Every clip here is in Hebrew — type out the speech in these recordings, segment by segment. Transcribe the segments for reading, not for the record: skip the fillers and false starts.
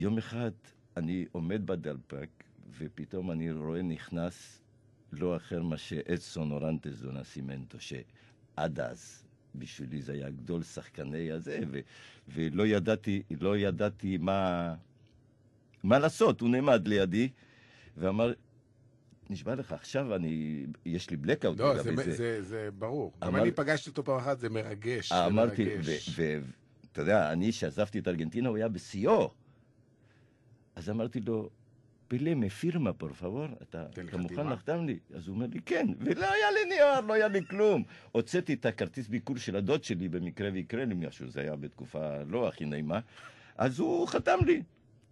יום אחד אני עומד בדלפק, ופתאום אני רואה נכנס לא אחר מה שאדסון אורנטס דו נסימנטו, שעד אז בשבילי זה היה גדול שחקני הזה, ולא ידעתי מה לעשות. הוא נעמד לידי ואמר, נשבע לך, עכשיו יש לי בלקאוט. לא, זה ברור. גם אני פגשתי אותו פעם אחת, זה מרגש. אמרתי, ואתה יודע, אני שעזבתי את ארגנטינה, הוא היה בשיאו. אז אמרתי לו, פילה מפירמה, פור פאבור, אתה מוכן לחתם לי? אז הוא אומר לי, כן, ולא היה לי נייר, לא היה לי כלום. הוצאתי את הכרטיס ביקור של הדוד שלי, במקרה ויקרה לי משהו, זה היה בתקופה לא הכי נעימה, אז הוא חתם לי.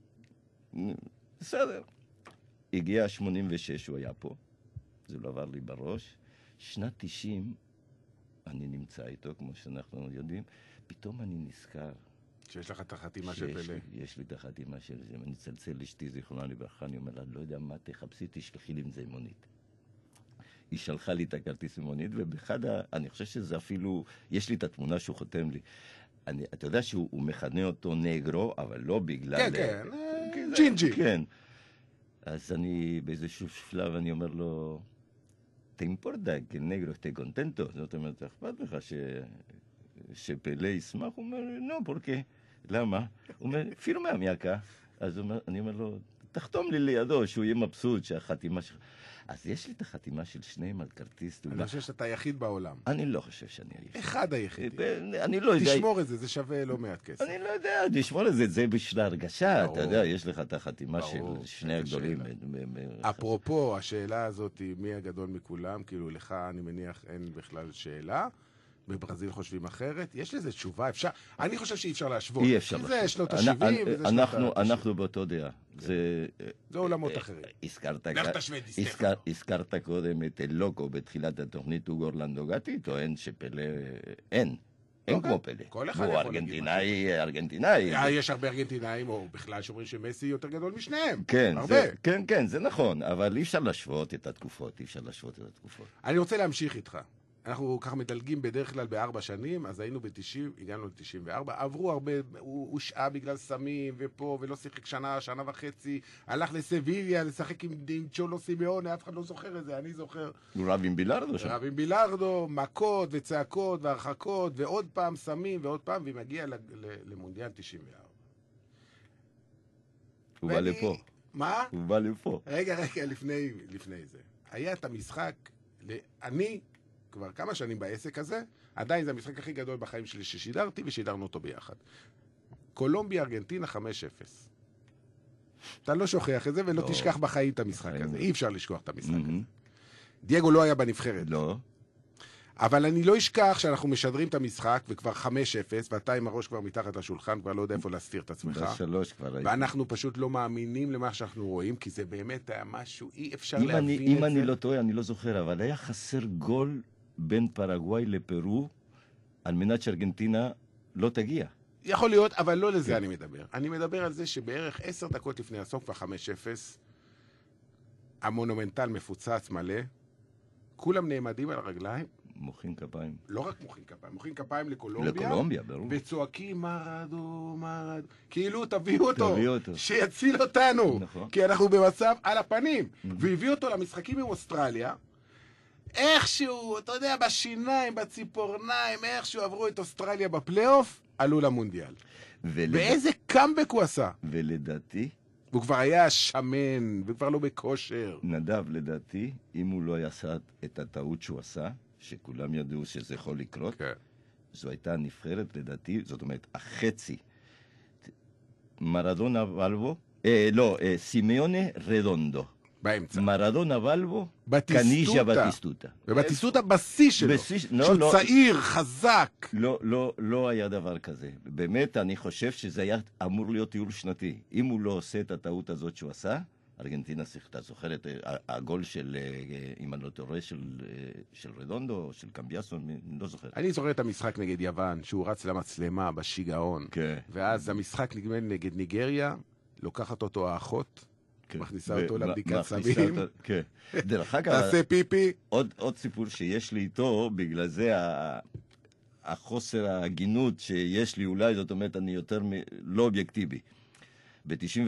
בסדר. הגיע 86, הוא היה פה, זה לא עבר לי בראש. שנת 90, אני נמצא איתו, כמו שאנחנו יודעים, פתאום אני נזכר. שיש לך את החתימה של פלא. יש לי את החתימה של זה. אני צלצל לאשתי, זיכרונה לברכה, אני אומר לה, לא יודע מה תחפשי, תשלחי לי עם זה מונית. היא שלחה לי את הכרטיס מונית, ובאחד, אני חושב שזה אפילו, יש לי את התמונה שהוא חותם לי. אתה יודע שהוא מכנה אותו נגרו, אבל לא בגלל... כן, כן, ג'ינג'י. כן. אז אני, באיזשהו שלב, אני אומר לו, te importa que el negro esté contento? זאת אומרת, אכפת לך שפלא ישמח? הוא אומר, no, ¿por qué? למה? הוא אומר, פירמה מייקה. אז אני אומר לו, תחתום לי לידו, שהוא יהיה מבסוט, שהחתימה שלך... אז יש לי את החתימה של שניהם על כרטיס. אני חושב שאתה היחיד בעולם. אני לא חושב שאני היחיד. אחד היחיד. אני לא יודע... תשמור את זה, זה שווה לא מעט כסף. אני לא יודע, תשמור את זה, זה בשביל ההרגשה. אתה יודע, יש לך את החתימה של שני הגדולים. אפרופו, השאלה הזאת היא מי הגדול מכולם, כאילו לך, אני מניח, אין בכלל שאלה. בברזיל חושבים אחרת. יש לזה תשובה, אפשר... אני חושב שאי אפשר להשוות. אי אפשר להשוות. זה שנות ה-70 וזה שנות ה-90. אנחנו באותו דעה. זה עולמות אחרים. הזכרת קודם את אלוקו בתחילת התוכנית, הוא אורלנדו גטי, טוען שפלא... אין כמו פלא. הוא ארגנטינאי. יש הרבה ארגנטינאים, או בכלל שאומרים שמסי יותר גדול משניהם. כן, זה נכון, אבל אי אפשר להשוות את התקופות, אני רוצה להמשיך איתך. אנחנו ככה מדלגים בדרך כלל ב4 שנים, אז היינו ב-90, הגענו ל-94, עברו הרבה, הוא הושעה בגלל סמים ופה, ולא שיחק שנה וחצי, הלך לסביליה, לשחק עם צ'ולו סימיונה, אף אחד לא זוכר את זה, אני זוכר. הוא רב עם בילארדו שם. רב עם בילארדו, מכות וצעקות והרחקות, ועוד פעם סמים ועוד פעם, והיא מגיעה למונדיאל 94. הוא בא לפה. מה? הוא בא לפה. רגע, לפני זה. היה את המשחק, אני... כבר כמה שנים בעסק הזה, עדיין זה המשחק הכי גדול בחיים שלי ששידרתי, ושידרנו אותו ביחד. קולומביה, ארגנטינה, 5-0. אתה לא שוכח את זה, ולא תשכח בחיים את המשחק הזה. אי אפשר לשכוח את המשחק הזה. דייגו לא היה בנבחרת. לא. אבל אני לא אשכח שאנחנו משדרים את המשחק, וכבר 5-0, ואתה עם הראש כבר מתחת לשולחן, כבר לא יודע איפה להסתיר את עצמך. ב3 כבר הייתי. ואנחנו פשוט לא מאמינים למה שאנחנו רואים, כי זה באמת היה משהו, אי אפשר להבין את זה. אם אני לא טועה, אני לא זוכר, אבל היה חסר גול בין פרגוואי לפרו, על מנת שארגנטינה לא תגיע. יכול להיות, אבל לא לזה אני מדבר. אני מדבר על זה שבערך 10 דקות לפני הסוף, כבר 5-0, המונומנטל מפוצץ מלא, כולם נעמדים על הרגליים. מוחאים כפיים. לא רק מוחאים כפיים לקולומביה. לקולומביה, ברור. וצועקים מרדו. כאילו תביאו אותו. שיציל אותנו. נכון. כי אנחנו במצב על הפנים. והביא אותו למשחקים עם אוסטרליה, איכשהו, אתה יודע, בשיניים, בציפורניים, איכשהו עברו את אוסטרליה בפלייאוף, עלו למונדיאל. ואיזה קאמבק הוא עשה. ולדעתי... והוא כבר היה שמן, וכבר לא בכושר. נדב, לדעתי, אם הוא לא יעשה את הטעות שהוא עשה, שכולם ידעו שזה יכול לקרות, זו הייתה נבחרת, לדעתי, זאת אומרת, החצי. מרדונה ולבו, סימיונה רדונדו. באמצע. מרדונה ולבו, קניז'ה בטיסטוטה. ובטיסטוטה בשיא שלו. שהוא צעיר, חזק. לא היה דבר כזה. באמת, אני חושב שזה היה אמור להיות טיול שנתי. אם הוא לא עושה את הטעות הזאת שהוא עשה, ארגנטינה שיחקה, זוכר את הגול של, אם אני לא טועה, של רדונדו, או של קמביאסו, לא זוכר. אני זוכר את המשחק נגד יוון, שהוא רץ למצלמה בשיגעון. ואז המשחק נגמר נגד ניגריה, לוקחת אותו האחות, מכניסה אותו לבדיקת סמים. כן. דרך אגב, תעשה פיפי. עוד סיפור שיש לי איתו, בגלל זה החוסר ההגינות שיש לי אולי, זאת אומרת, אני יותר לא אובייקטיבי. ב-94